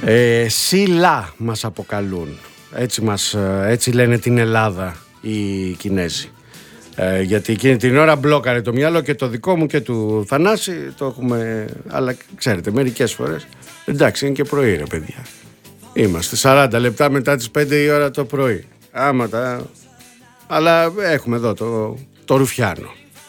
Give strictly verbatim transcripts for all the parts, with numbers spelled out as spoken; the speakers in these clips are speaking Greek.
Ε, Σιλά μας αποκαλούν. Έτσι, μας, έτσι λένε την Ελλάδα οι Κινέζοι. Ε, γιατί εκείνη την ώρα μπλόκαρε το μυαλό και το δικό μου και του Θανάση. Το έχουμε, αλλά ξέρετε, μερικές φορές. Εντάξει, είναι και πρωί, ρε παιδιά. Είμαστε σαράντα λεπτά μετά τις πέντε η ώρα το πρωί. Άμα τα... Αλλά έχουμε εδώ το, το Ρουφιάνο.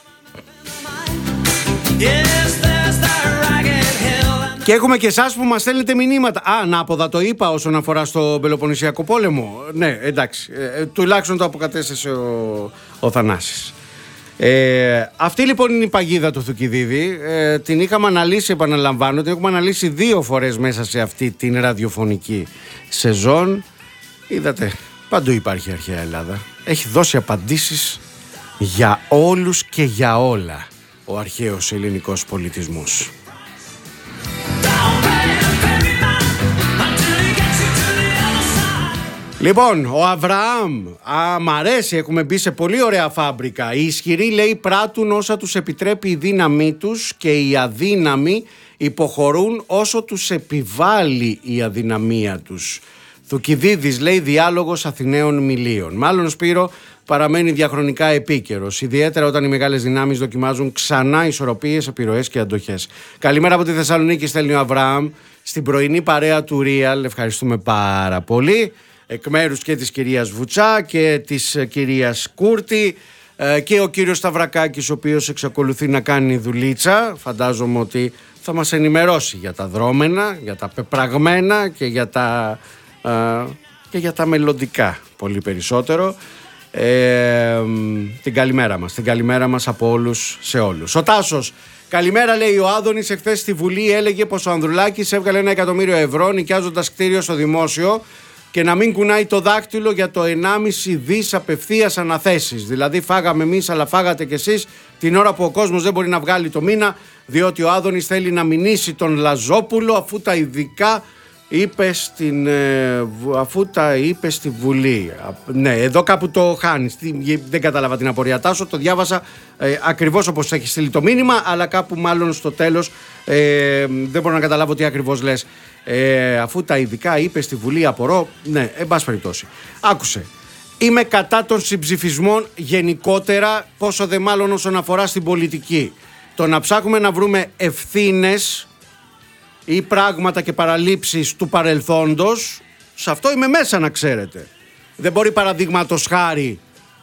Και έχουμε και εσάς που μας στέλνετε μηνύματα. Α, ανάποδα το είπα όσον αφορά στο Πελοποννησιακό πόλεμο. Ναι, εντάξει. Ε, τουλάχιστον το αποκατέστησε ο, ο Θανάσης. Ε, αυτή λοιπόν είναι η παγίδα του Θουκυδίδη. Ε, την είχαμε αναλύσει, επαναλαμβάνω, την έχουμε αναλύσει δύο φορές μέσα σε αυτή την ραδιοφωνική σεζόν. Είδατε, παντού υπάρχει η αρχαία Ελλάδα. Έχει δώσει απαντήσεις για όλους και για όλα ο αρχαίος ελληνικός πολιτισμός. Λοιπόν, ο Αβραάμ, α, μ' αρέσει, έχουμε μπει σε πολύ ωραία φάμπρικα. Οι ισχυροί, λέει, πράττουν όσα τους επιτρέπει η δύναμή τους και οι αδύναμοι υποχωρούν όσο τους επιβάλλει η αδυναμία τους. Θουκυδίδης, λέει, διάλογος Αθηναίων Μιλίων. Μάλλον, Σπύρο, παραμένει διαχρονικά επίκαιρος, ιδιαίτερα όταν οι μεγάλες δυνάμεις δοκιμάζουν ξανά ισορροπίες, επιρροές και αντοχές. Καλημέρα από τη Θεσσαλονίκη, στέλνει ο Αβραάμ, στην πρωινή παρέα του Real. Ευχαριστούμε πάρα πολύ. Εκ μέρους και της κυρίας Βουτσά και της κυρίας Κούρτη και ο κύριος Σταυρακάκης, ο οποίος εξακολουθεί να κάνει δουλίτσα. Φαντάζομαι ότι θα μας ενημερώσει για τα δρόμενα, για τα πεπραγμένα και για τα, α, και για τα μελλοντικά πολύ περισσότερο. Ε, την καλημέρα μας, την καλημέρα μας από όλους σε όλους. Ο Τάσος, καλημέρα, λέει, ο Άδωνης εχθές στη Βουλή έλεγε πως ο Ανδρουλάκης έβγαλε ένα εκατομμύριο ευρώ νοικιάζοντας κτίριο στο δημόσιο και να μην κουνάει το δάκτυλο για το ενάμιση δις απευθείας αναθέσεις. Δηλαδή φάγαμε εμείς αλλά φάγατε κι εσείς την ώρα που ο κόσμος δεν μπορεί να βγάλει το μήνα, διότι ο Άδωνης θέλει να μηνύσει τον Λαζόπουλο αφού τα ειδικά είπε στην, αφού τα είπε στη Βουλή. Ναι, εδώ κάπου το χάνεις. Δεν κατάλαβα την απορία, Τάσο. Το διάβασα ε, ακριβώς όπως έχει στείλει το μήνυμα, αλλά κάπου μάλλον στο τέλος ε, δεν μπορώ να καταλάβω τι ακριβώς λες. Ε, αφού τα ειδικά είπε στη Βουλή, απορώ. Ναι, εν πάση περιπτώσει. Άκουσε. Είμαι κατά των συμψηφισμών γενικότερα, πόσο δε μάλλον όσον αφορά στην πολιτική. Το να ψάχνουμε να βρούμε ευθύνες ή πράγματα και παραλήψεις του παρελθόντος, σε αυτό είμαι μέσα, να ξέρετε. Δεν μπορεί, παραδείγματος χάρη,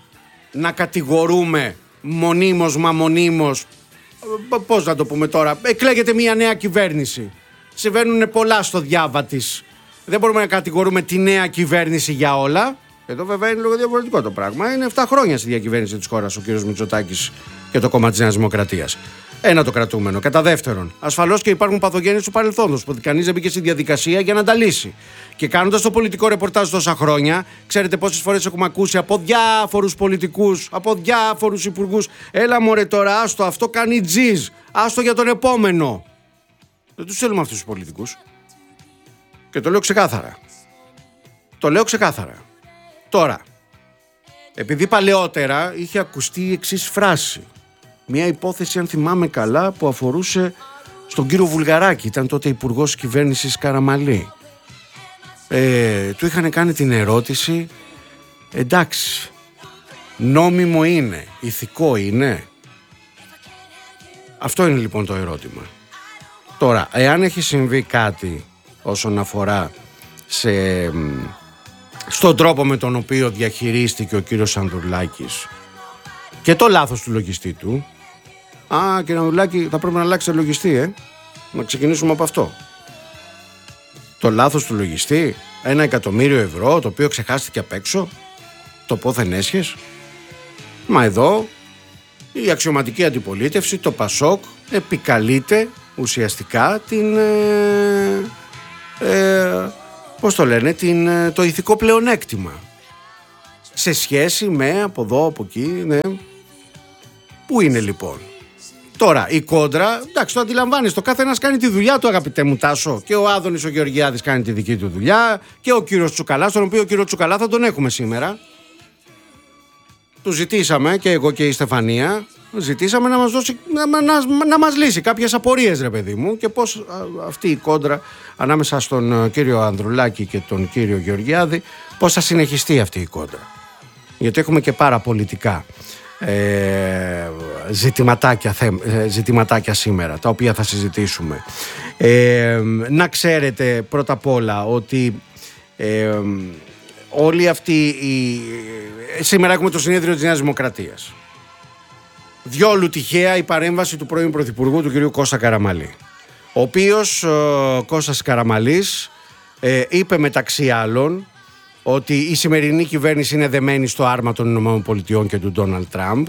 να κατηγορούμε μονίμως μα μονίμως, πώς να το πούμε τώρα, εκλέγεται μια νέα κυβέρνηση. Συμβαίνουν πολλά στο διάβα της. Δεν μπορούμε να κατηγορούμε τη νέα κυβέρνηση για όλα. Εδώ βέβαια είναι λίγο διαφορετικό το πράγμα. Είναι επτά χρόνια στη διακυβέρνηση της χώρας ο κύριος Μητσοτάκης και το κόμμα της Νέας Δημοκρατίας. Ένα το κρατούμενο. Κατά δεύτερον, ασφαλώς και υπάρχουν παθογένειες του παρελθόντος που κανείς δεν μπήκε στη διαδικασία για να τα λύσει. Και κάνοντας το πολιτικό ρεπορτάζ τόσα χρόνια, ξέρετε πόσες φορές έχουμε ακούσει από διάφορους πολιτικούς, από διάφορους υπουργούς, έλα μωρέ τώρα, άστο, αυτό κάνει τζιζ, άστο για τον επόμενο. Δεν τους θέλουμε αυτούς τους πολιτικούς. Και το λέω ξεκάθαρα. Το λέω ξεκάθαρα. Τώρα, επειδή παλαιότερα είχε ακουστεί η εξής φράση. Μια υπόθεση, αν θυμάμαι καλά, που αφορούσε στον κύριο Βουλγαράκη. Ήταν τότε υπουργός κυβέρνησης Καραμαλή. Ε, του είχαν κάνει την ερώτηση, εντάξει, νόμιμο είναι, ηθικό είναι. Αυτό είναι λοιπόν το ερώτημα. Τώρα, εάν έχει συμβεί κάτι όσον αφορά σε, στον τρόπο με τον οποίο διαχειρίστηκε ο κύριος Ανδρουλάκης και το λάθος του λογιστή του. Α, κύριε Ανδρουλάκη, θα πρέπει να αλλάξετε λογιστή, ε. Να ξεκινήσουμε από αυτό. Το λάθος του λογιστή, ένα εκατομμύριο ευρώ, το οποίο ξεχάστηκε απ' έξω, το πόθεν έσχες. Μα εδώ η αξιωματική αντιπολίτευση, το Πασόκ, επικαλείται ουσιαστικά την, ε, ε, πώς το λένε, την, το ηθικό πλεονέκτημα σε σχέση με από εδώ, από εκεί, ναι. Πού είναι λοιπόν? Τώρα η κόντρα, εντάξει, το αντιλαμβάνεις, το κάθε ένας κάνει τη δουλειά του, αγαπητέ μου Τάσο. Και ο Άδωνης ο Γεωργιάδης κάνει τη δική του δουλειά και ο κύριος Τσουκαλάς, τον οποίο ο κύριο Τσουκαλά θα τον έχουμε σήμερα. Του ζητήσαμε και εγώ και η Στεφανία ζητήσαμε να μας δώσει, να, να, να μας λύσει κάποιες απορίες, ρε παιδί μου, και πώς α, αυτή η κόντρα ανάμεσα στον κύριο Ανδρουλάκη και τον κύριο Γεωργιάδη, πώς θα συνεχιστεί αυτή η κόντρα. Γιατί έχουμε και πάρα πολιτικά ε, ζητηματάκια, θε, ζητηματάκια σήμερα, τα οποία θα συζητήσουμε. Ε, να ξέρετε πρώτα απ' όλα ότι ε, όλοι αυτοί οι... Σήμερα έχουμε το συνέδριο της Νέας Δημοκρατίας. Διόλου τυχαία η παρέμβαση του πρώην Πρωθυπουργού, του κ. Κώστα Καραμαλή, ο οποίος ο Κώστας Καραμαλής ε, είπε μεταξύ άλλων ότι η σημερινή κυβέρνηση είναι δεμένη στο άρμα των ΗΠΑ και του Ντόναλντ Τραμπ,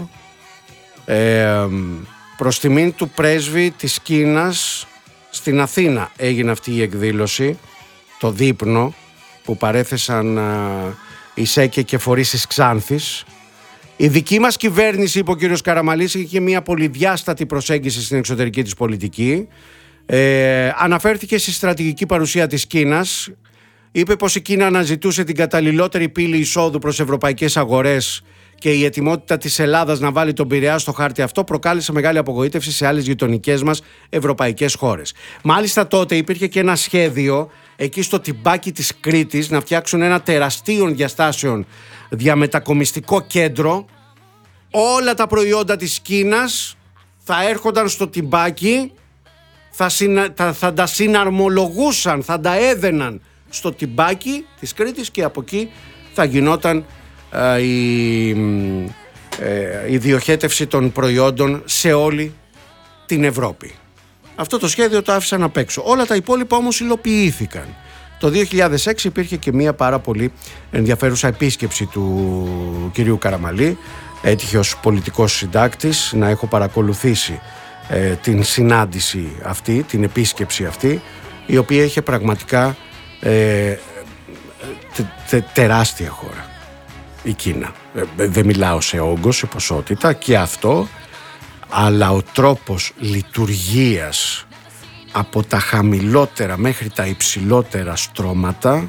ε, προς τιμήν του πρέσβη της Κίνας στην Αθήνα έγινε αυτή η εκδήλωση, το δείπνο που παρέθεσαν ε, οι ΣΕΚΕ και φορείς της Ξάνθης. Η δική μας κυβέρνηση, είπε ο κύριος Καραμαλής, είχε μια πολυδιάστατη προσέγγιση στην εξωτερική της πολιτική. Ε, αναφέρθηκε στη στρατηγική παρουσία της Κίνας. Είπε πως η Κίνα αναζητούσε την καταλληλότερη πύλη εισόδου προς ευρωπαϊκές αγορές και η ετοιμότητα της Ελλάδας να βάλει τον Πειραιά στο χάρτη αυτό προκάλεσε μεγάλη απογοήτευση σε άλλες γειτονικές μας ευρωπαϊκές χώρες. Μάλιστα τότε υπήρχε και ένα σχέδιο εκεί στο τυμπάκι της Κρήτης να φτιάξουν ένα τεραστίων διαστάσεων διαμετακομιστικό κέντρο. Όλα τα προϊόντα της Κίνας θα έρχονταν στο τυμπάκι, θα, συνα, θα, θα τα συναρμολογούσαν, θα τα έδαιναν στο τυμπάκι της Κρήτης και από εκεί θα γινόταν ε, η, ε, η διοχέτευση των προϊόντων σε όλη την Ευρώπη. Αυτό το σχέδιο το άφησαν απ' έξω. Όλα τα υπόλοιπα όμως υλοποιήθηκαν. Το δύο χιλιάδες έξι υπήρχε και μια πάρα πολύ ενδιαφέρουσα επίσκεψη του κυρίου Καραμαλή. Έτυχε ως πολιτικός συντάκτης να έχω παρακολουθήσει ε, την συνάντηση αυτή, την επίσκεψη αυτή, η οποία είχε πραγματικά ε, τε, τε, τεράστια χώρα, η Κίνα. Ε, δεν μιλάω σε όγκο, σε ποσότητα και αυτό, αλλά ο τρόπος λειτουργίας από τα χαμηλότερα μέχρι τα υψηλότερα στρώματα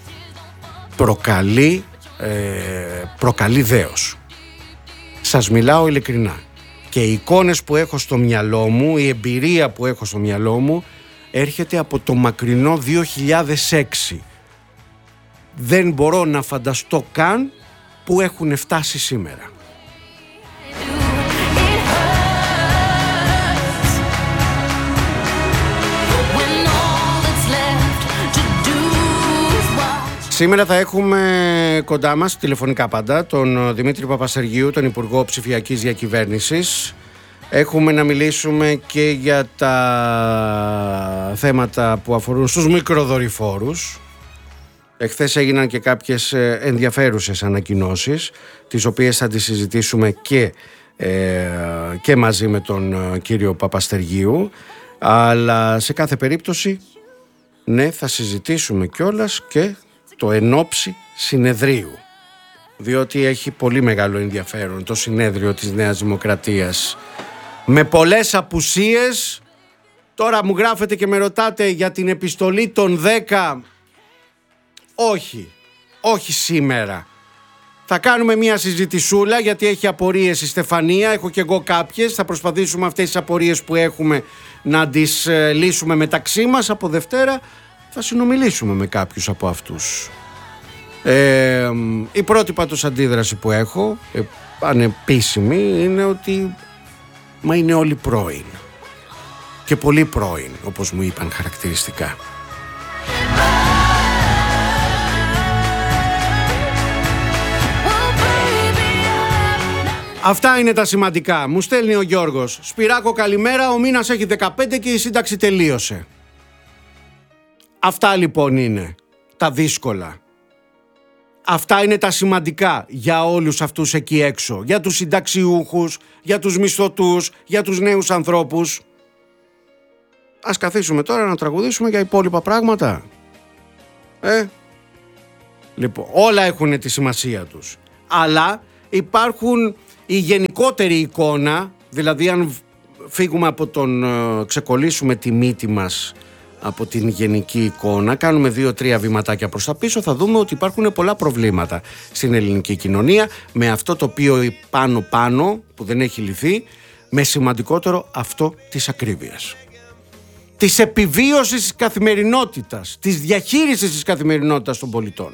προκαλεί, ε, προκαλεί δέος. Σας μιλάω ειλικρινά. Και οι εικόνες που έχω στο μυαλό μου, η εμπειρία που έχω στο μυαλό μου έρχεται από το μακρινό δύο χιλιάδες έξι. Δεν μπορώ να φανταστώ καν που έχουν φτάσει σήμερα. Σήμερα θα έχουμε κοντά μας, τηλεφωνικά πάντα, τον Δημήτρη Παπασεργίου, τον Υπουργό Ψηφιακής Διακυβέρνησης. Έχουμε να μιλήσουμε και για τα θέματα που αφορούν στους μικροδορυφόρους. Εχθές έγιναν και κάποιες ενδιαφέρουσες ανακοινώσεις, τις οποίες θα τις συζητήσουμε και, ε, και μαζί με τον κύριο Παπαστεργίου. Αλλά σε κάθε περίπτωση, ναι, θα συζητήσουμε κιόλας και το ενόψει συνεδρίου, διότι έχει πολύ μεγάλο ενδιαφέρον το συνέδριο της Νέας Δημοκρατίας, με πολλές απουσίες. Τώρα μου γράφετε και με ρωτάτε για την επιστολή των δέκα. Όχι, όχι σήμερα. Θα κάνουμε μια συζητησούλα, γιατί έχει απορίες η Στεφανία, έχω και εγώ κάποιες. Θα προσπαθήσουμε αυτές τις απορίες που έχουμε να τις ε, λύσουμε μεταξύ μας. Από Δευτέρα θα συνομιλήσουμε με κάποιους από αυτούς. Ε, η πρώτη πάντως αντίδραση που έχω, ε, ανεπίσημη, είναι ότι μα είναι όλοι πρώην. Και πολύ πρώην, όπως μου είπαν χαρακτηριστικά. Αυτά είναι τα σημαντικά. Μου στέλνει ο Γιώργος. Σπυράκο, καλημέρα, ο μήνας έχει δεκαπέντε και η σύνταξη τελείωσε. Αυτά λοιπόν είναι τα δύσκολα. Αυτά είναι τα σημαντικά για όλους αυτούς εκεί έξω. Για τους συνταξιούχους, για τους μισθωτούς, για τους νέους ανθρώπους. Ας καθίσουμε τώρα να τραγουδήσουμε για υπόλοιπα πράγματα. Ε, λοιπόν, όλα έχουν τη σημασία τους. Αλλά υπάρχουν η γενικότερη εικόνα, δηλαδή αν φύγουμε από τον, ξεκολλήσουμε τη μύτη μας από την γενική εικόνα, κάνουμε δύο-τρία βηματάκια προς τα πίσω, θα δούμε ότι υπάρχουν πολλά προβλήματα στην ελληνική κοινωνία, με αυτό το οποίο πάνω-πάνω που δεν έχει λυθεί, Με σημαντικότερο αυτό της ακρίβειας. Της επιβίωσης της καθημερινότητας, της διαχείρισης της καθημερινότητας των πολιτών.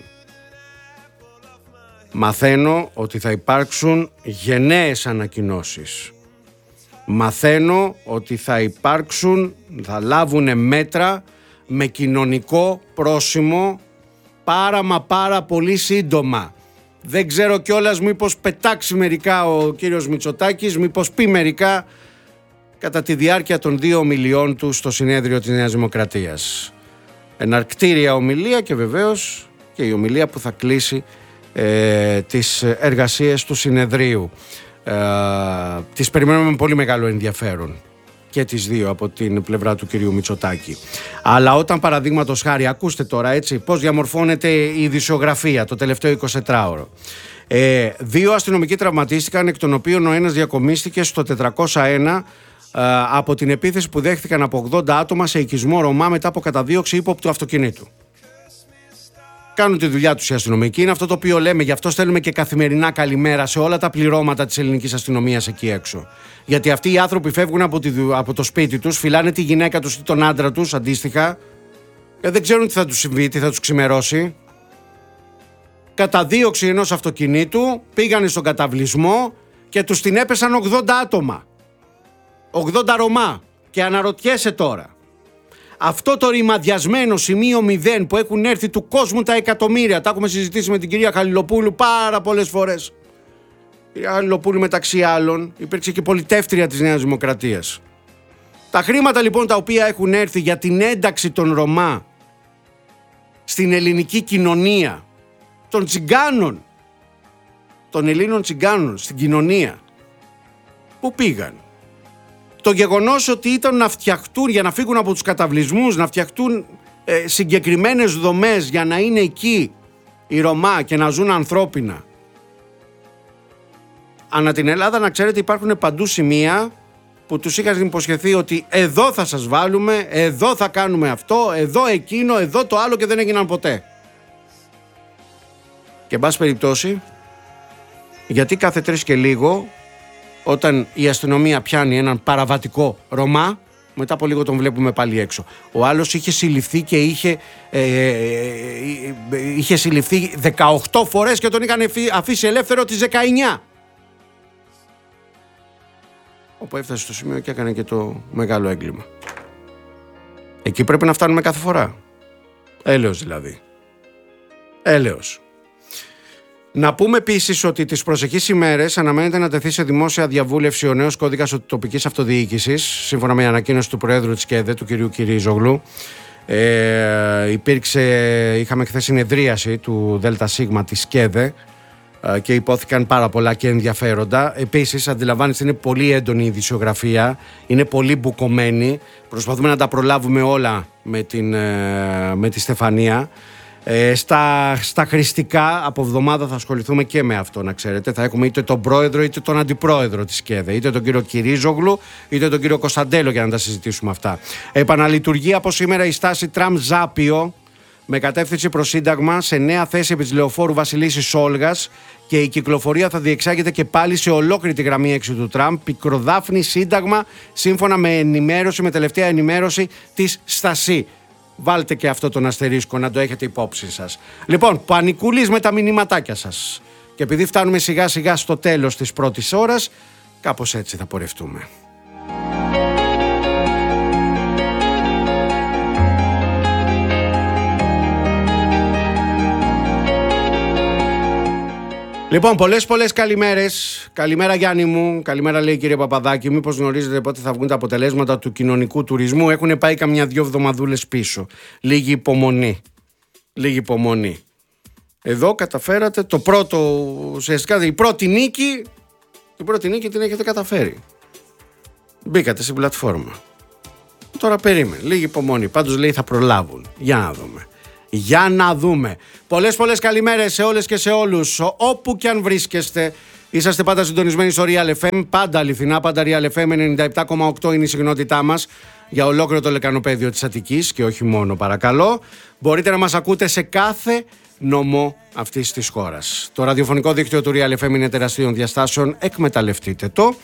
Μαθαίνω ότι θα υπάρξουν γενναίες ανακοινώσεις. Μαθαίνω ότι θα υπάρξουν, θα λάβουν μέτρα με κοινωνικό πρόσημο πάρα μα πάρα πολύ σύντομα. Δεν ξέρω κιόλας μήπως πετάξει μερικά ο κύριος Μητσοτάκης, μήπως πει μερικά κατά τη διάρκεια των δύο ομιλιών του στο συνέδριο της Νέας Δημοκρατίας. Εναρκτήρια ομιλία και βεβαίως και η ομιλία που θα κλείσει ε, τις εργασίες του συνεδρίου. Ε, τις περιμένουμε με πολύ μεγάλο ενδιαφέρον και τις δύο από την πλευρά του κυρίου Μητσοτάκη. Αλλά όταν παραδείγματος χάρη, ακούστε τώρα έτσι πώς διαμορφώνεται η ειδησιογραφία το τελευταίο εικοσιτετράωρο. Ε, δύο αστυνομικοί τραυματίστηκαν, εκ των οποίων ο ένας διακομίστηκε στο τετρακόσια ένα ε, από την επίθεση που δέχτηκαν από ογδόντα άτομα σε οικισμό Ρωμά μετά από καταδίωξη ύποπτου αυτοκινήτου. Κάνουν τη δουλειά τους οι αστυνομικοί. Είναι αυτό το οποίο λέμε, γι' αυτό στέλνουμε και καθημερινά καλημέρα σε όλα τα πληρώματα της ελληνικής αστυνομίας εκεί έξω. Γιατί αυτοί οι άνθρωποι φεύγουν από, τη, από το σπίτι τους, φυλάνε τη γυναίκα τους ή τον άντρα τους αντίστοιχα, και δεν ξέρουν τι θα τους συμβεί, τι θα τους ξημερώσει. Καταδίωξη ενός αυτοκινήτου, πήγανε στον καταβλισμό και τους την έπεσαν ογδόντα άτομα. ογδόντα Ρωμά. Και αναρωτιέσαι τώρα. Αυτό το ρημαδιασμένο σημείο μηδέν που έχουν έρθει του κόσμου τα εκατομμύρια, τα έχουμε συζητήσει με την κυρία Χαλιλοπούλου πάρα πολλές φορές. Η κυρία Χαλιλοπούλου μεταξύ άλλων υπήρξε και πολιτεύτρια της Νέας Δημοκρατίας. Τα χρήματα λοιπόν τα οποία έχουν έρθει για την ένταξη των Ρωμά στην ελληνική κοινωνία, των τσιγκάνων, των Ελλήνων τσιγκάνων στην κοινωνία, πού πήγαν? Το γεγονός ότι ήταν να φτιαχτούν, για να φύγουν από τους καταβλισμούς, να φτιαχτούν ε, συγκεκριμένες δομές για να είναι εκεί οι Ρωμά και να ζουν ανθρώπινα. Ανά την Ελλάδα, να ξέρετε, υπάρχουν παντού σημεία που τους είχαν υποσχεθεί ότι εδώ θα σας βάλουμε, εδώ θα κάνουμε αυτό, εδώ εκείνο, εδώ το άλλο, και δεν έγιναν ποτέ. Και εν πάση περιπτώσει, γιατί κάθε τρεις και λίγο, όταν η αστυνομία πιάνει έναν παραβατικό Ρωμά, μετά από λίγο τον βλέπουμε πάλι έξω. Ο άλλος είχε συλληφθεί και είχε, ε, ε, είχε συλληφθεί δεκαοκτώ φορές και τον είχαν αφήσει ελεύθερο τις δεκαεννιά. Όπου έφτασε στο σημείο και έκανε και το μεγάλο έγκλημα. Εκεί πρέπει να φτάνουμε κάθε φορά. Έλεος δηλαδή. Έλεος. Να πούμε επίσης ότι τις προσεχείς ημέρες αναμένεται να τεθεί σε δημόσια διαβούλευση ο νέος κώδικας τοπικής αυτοδιοίκησης, σύμφωνα με ανακοίνωση του Προέδρου της ΚΕΔΕ, του κ. Κυρίζογλου. Ε, υπήρξε, είχαμε χθες συνεδρίαση του ΔΣ της ΚΕΔΕ ε, και υπόθηκαν πάρα πολλά και ενδιαφέροντα. Επίσης, αντιλαμβάνεστε, είναι πολύ έντονη η ειδησιογραφία, είναι πολύ μπουκωμένη. Προσπαθούμε να τα προλάβουμε όλα με, την, ε, με τη Στεφανία. Ε, στα, στα χρηστικά από εβδομάδα θα ασχοληθούμε και με αυτό, να ξέρετε. Θα έχουμε είτε τον πρόεδρο είτε τον αντιπρόεδρο της ΚΕΔΕ, είτε τον κύριο Κυρίζογλου είτε τον κύριο Κωνσταντέλο, για να τα συζητήσουμε αυτά. Επαναλειτουργεί από σήμερα η στάση Τραμ Ζάπιο με κατεύθυνση προς Σύνταγμα σε νέα θέση επί της Λεωφόρου Βασιλίσσης Όλγας, και η κυκλοφορία θα διεξάγεται και πάλι σε ολόκληρη τη γραμμή έξι του Τραμπ, πικροδάφνη Σύνταγμα, σύμφωνα με ενημέρωση, με τελευταία ενημέρωση της Στασί. Βάλτε και αυτό τον αστερίσκο να το έχετε υπόψη σας. Λοιπόν, πανικούλης με τα μηνυματάκια σας. Και επειδή φτάνουμε σιγά σιγά στο τέλος της πρώτης ώρας, κάπως έτσι θα πορευτούμε. Λοιπόν, πολλές πολλές καλημέρες. Καλημέρα Γιάννη μου, καλημέρα λέει κύριε Παπαδάκη. Μήπως γνωρίζετε πότε θα βγουν τα αποτελέσματα του κοινωνικού τουρισμού? Έχουν πάει καμιά δυο εβδομαδούλες πίσω. Λίγη υπομονή. Λίγη υπομονή. Εδώ καταφέρατε το πρώτο, ουσιαστικά η πρώτη νίκη, την πρώτη νίκη την έχετε καταφέρει. Μπήκατε στην πλατφόρμα. Τώρα περίμενε, λίγη υπομονή. Πάντως λέει θα προλάβουν. Για να δούμε. Για να δούμε. Πολλές πολλές καλημέρες σε όλες και σε όλους, όπου και αν βρίσκεστε. Είσαστε πάντα συντονισμένοι στο Real εφ εμ, πάντα αληθινά, πάντα Real εφ εμ ενενήντα επτά κόμμα οκτώ είναι η συχνότητά μας για ολόκληρο το λεκανοπέδιο της Αττικής και όχι μόνο, παρακαλώ. Μπορείτε να μας ακούτε σε κάθε νομό αυτής της χώρας. Το ραδιοφωνικό δίκτυο του Real εφ εμ είναι τεραστίων διαστάσεων, εκμεταλλευτείτε το.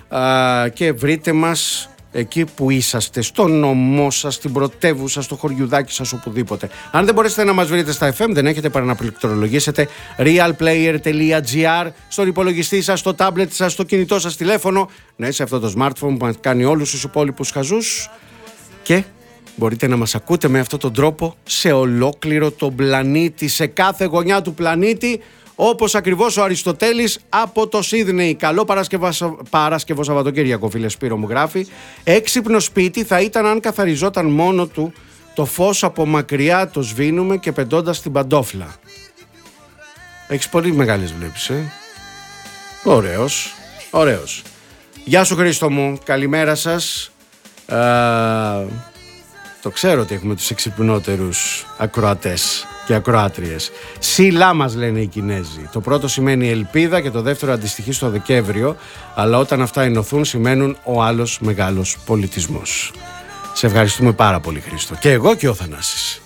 α, και βρείτε μας εκεί που είσαστε, στο νομό σας, στην πρωτεύουσα, στο χωριουδάκι σας, οπουδήποτε. Αν δεν μπορέσετε να μας βρείτε στα εφ εμ, δεν έχετε παρά να πληκτρολογήσετε realplayer τελεία gr στον υπολογιστή σας, στο τάμπλετ σας, στο κινητό σας τηλέφωνο, ναι, σε αυτό το smartphone που μας κάνει όλους τους υπόλοιπους χαζούς, και μπορείτε να μας ακούτε με αυτόν τον τρόπο σε ολόκληρο τον πλανήτη, σε κάθε γωνιά του πλανήτη, όπως ακριβώς ο Αριστοτέλης από το Σίδνεϊ. Καλό Παρασκευό, Παρασκευό Σαββατοκύριακο, φίλε Σπύρο μου γράφει. Έξυπνο σπίτι θα ήταν αν καθαριζόταν μόνο του, το φως από μακριά το σβήνουμε και πεντώντας την παντόφλα. Έχεις πολύ μεγάλες βλέψεις, ε? Ωραίος, ωραίος. Γεια σου Χρήστο μου, καλημέρα σας. Α, το ξέρω ότι έχουμε τους εξυπνότερους ακροατές και ακροάτριες. Σιλά μας λένε οι Κινέζοι. Το πρώτο σημαίνει ελπίδα και το δεύτερο αντιστοιχεί στο Δεκέμβριο, αλλά όταν αυτά ενωθούν σημαίνουν ο άλλος μεγάλος πολιτισμός. Σε ευχαριστούμε πάρα πολύ Χρήστο. Και εγώ και ο Θανάσης.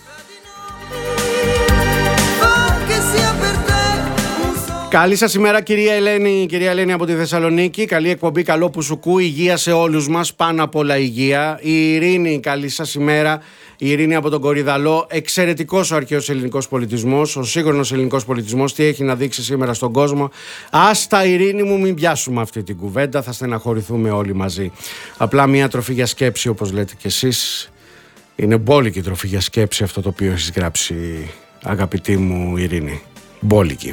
Καλή σας ημέρα κυρία Ελένη, κυρία Ελένη από τη Θεσσαλονίκη. Καλή εκπομπή, καλό που σου ακούει, υγεία σε όλους μας, πάνω απ' όλα υγεία. Η Ειρήνη, καλή σας ημέρα. Η Ειρήνη από τον Κορυδαλό. Εξαιρετικός ο αρχαίος ελληνικός πολιτισμός, ο σύγχρονος ελληνικός πολιτισμός, τι έχει να δείξει σήμερα στον κόσμο. Άστα Ειρήνη μου, μην πιάσουμε αυτή την κουβέντα, θα στεναχωρηθούμε όλοι μαζί. Απλά μια τροφή για σκέψη, όπως λέτε κι εσείς. Είναι μπόλικη τροφή για σκέψη αυτό το οποίο έχεις γράψει, αγαπητή μου Ειρήνη. Μπόλικη.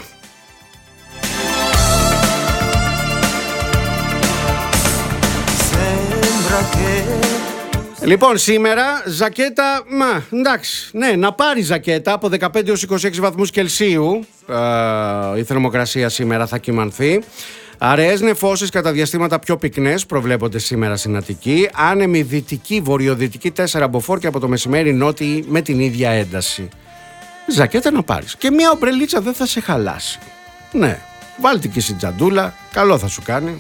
Λοιπόν, σήμερα ζακέτα, μα εντάξει, ναι, να πάρει ζακέτα από δεκαπέντε έως είκοσι έξι βαθμούς Κελσίου. Ε, η θερμοκρασία σήμερα θα κυμανθεί. Αραιές νεφώσεις κατά διαστήματα πιο πυκνές προβλέπονται σήμερα στην Αττική. Άνεμη δυτική, βορειοδυτική τέσσερα μποφόρ και από το μεσημέρι νότιη με την ίδια ένταση. Ζακέτα να πάρεις. Και μια ομπρελίτσα δεν θα σε χαλάσει. Ναι, βάλτε και στην τζαντούλα, καλό θα σου κάνει.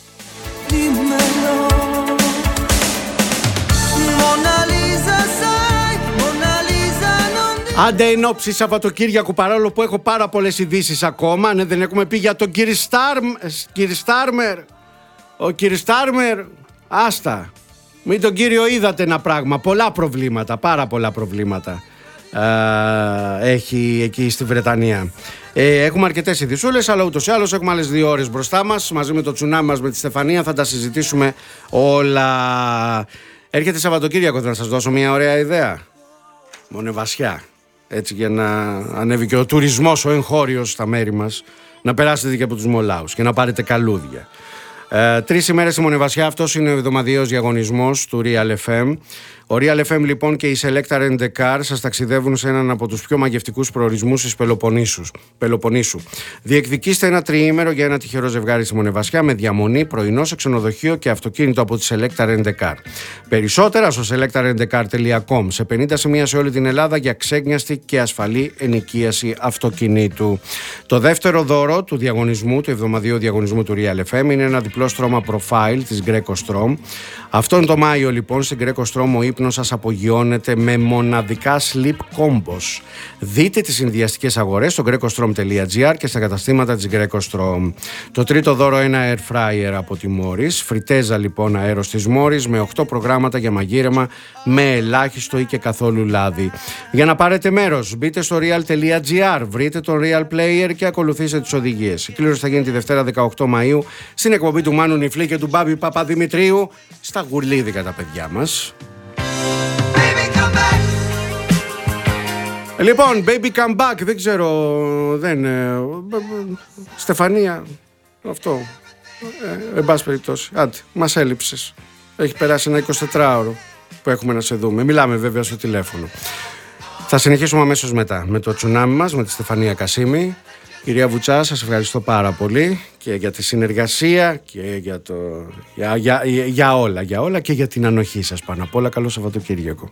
Άντε εν όψη Σαββατοκύριακου, παρόλο που έχω πάρα πολλές ειδήσεις ακόμα. Ναι, δεν έχουμε πει για τον κύριο Στάρμερ. Ο κύριο Στάρμερ, άστα. Μην τον κύριο είδατε ένα πράγμα. Πολλά προβλήματα, πάρα πολλά προβλήματα ε, έχει εκεί στη Βρετανία. Ε, έχουμε αρκετές ειδησούλες, αλλά ούτως ή άλλως έχουμε άλλες δύο ώρες μπροστά μας. Μαζί με το τσουνάμι μας, με τη Στεφανία, θα τα συζητήσουμε όλα. Έρχεται Σαββατοκύριακο, θα σας δώσω μια ωραία ιδέα. Μονεβασιά. Έτσι, για να ανέβει και ο τουρισμός, ο εγχώριος στα μέρη μας, να περάσετε και από τους μολάους και να πάρετε καλούδια. Ε, τρεις ημέρες στη Μονεβασιά, αυτός είναι ο εβδομαδιαίος διαγωνισμός του Real εφ εμ. Ο Real εφ εμ λοιπόν και η Selecta Rent a Car σας ταξιδεύουν σε έναν από τους πιο μαγευτικούς προορισμούς της Πελοποννήσου. Διεκδικήστε ένα τριήμερο για ένα τυχερό ζευγάρι στη Μονεβασιά με διαμονή, πρωινό σε ξενοδοχείο και αυτοκίνητο από τη Selecta Rent a Car. Περισσότερα στο selecta rent a car τελεία com, σε πενήντα σημεία σε όλη την Ελλάδα για ξέγνιαστη και ασφαλή ενοικίαση αυτοκινήτου. Το δεύτερο δώρο του διαγωνισμού, του εβδομαδιαίου διαγωνισμού του Real εφ εμ, είναι ένα διπλό στρώμα profile της Greco Strom. Αυτόν το Μάιο λοιπόν στην Greco Strom ο ύπνος σας απογειώνεται με μοναδικά sleep combos. Δείτε τις συνδυαστικές αγορές στο greco strom τελεία gr και στα καταστήματα της Greco Strom. Το τρίτο δώρο, ένα air fryer από τη Morris. Φριτέζα λοιπόν αέρος της Morris με οκτώ προγράμματα για μαγείρεμα με ελάχιστο ή και καθόλου λάδι. Για να πάρετε μέρος, μπείτε στο real τελεία gr, βρείτε τον Real Player και ακολουθήστε τις οδηγίες. Η κλήρωση θα γίνει τη Δευτέρα δεκαοκτώ Μαΐου στην εκπομπή του Μάνου Νιφλή και του Μπάμπη Παπαδημητρίου στα γουρλίδικα τα παιδιά μας. Λοιπόν, baby come back, δεν ξέρω, δεν, ε, Στεφανία, αυτό, ε, εν πάση περιπτώσει, άντε, μας έλειψες, έχει περάσει ένα εικοσιτετράωρο που έχουμε να σε δούμε, μιλάμε βέβαια στο τηλέφωνο. Θα συνεχίσουμε αμέσως μετά με το τσουνάμι μας, με τη Στεφανία Κασίμη. Κυρία Βουτσά, σας ευχαριστώ πάρα πολύ και για τη συνεργασία και για, το, για, για, για, για όλα, για όλα και για την ανοχή σας πάνω απ' όλα. Καλό Σαββατοκύριακο.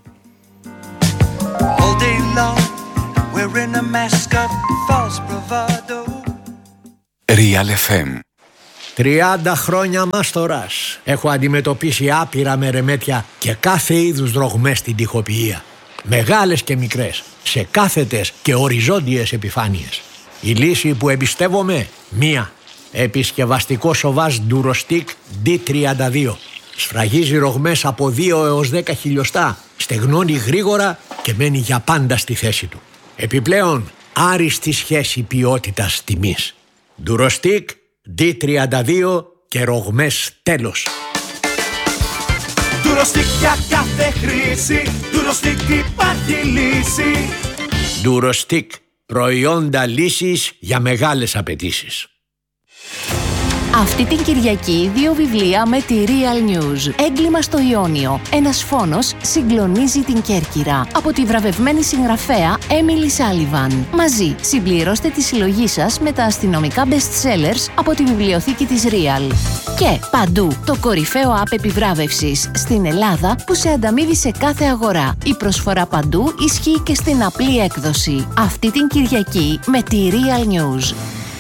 Real εφ εμ. τριάντα χρόνια μάστορας. Έχω αντιμετωπίσει άπειρα μερεμέτια και κάθε είδους δρογμές στην τοιχοποιία. Μεγάλες και μικρές, σε κάθετες και οριζόντιες επιφάνειες. Η λύση που εμπιστεύομαι, μία. Επισκευαστικό σοβάζ Durostic ντι τριάντα δύο. Σφραγίζει ρογμές από δύο έως δέκα χιλιοστά. Στεγνώνει γρήγορα και μένει για πάντα στη θέση του. Επιπλέον, άριστη σχέση ποιότητας τιμής. Durostic ντι τριάντα δύο και ρογμές τέλος. Durostic για κάθε χρήση, Durostic υπάρχει λύση. Durostic, προϊόντα λύσης για μεγάλες απαιτήσεις. Αυτή την Κυριακή δύο βιβλία με τη Real News. Έγκλημα στο Ιόνιο. Ένας φόνος συγκλονίζει την Κέρκυρα. Από τη βραβευμένη συγγραφέα Emily Sullivan. Μαζί συμπληρώστε τη συλλογή σας με τα αστυνομικά best sellers από τη βιβλιοθήκη της Real. Και παντού το κορυφαίο app επιβράβευσης στην Ελλάδα που σε ανταμείβει σε κάθε αγορά. Η προσφορά παντού ισχύει και στην απλή έκδοση. Αυτή την Κυριακή με τη Real News.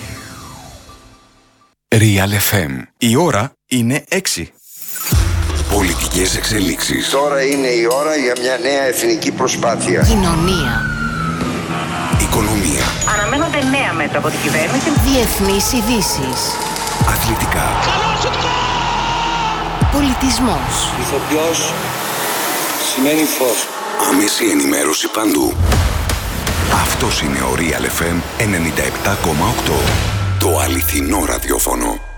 Real εφ εμ. Η ώρα είναι έξι. Πολιτικές εξελίξεις. Τώρα είναι η ώρα για μια νέα εθνική προσπάθεια. Κοινωνία. Οικονομία. Αναμένονται νέα μέτρα από την κυβέρνηση. Διεθνείς ειδήσεις. Αθλητικά. Πολιτισμός. Ηθοποιός σημαίνει φως. Άμεση ενημέρωση παντού. Αυτός είναι ο Real εφ εμ ενενήντα επτά κόμμα οκτώ. Το αληθινό ραδιόφωνο.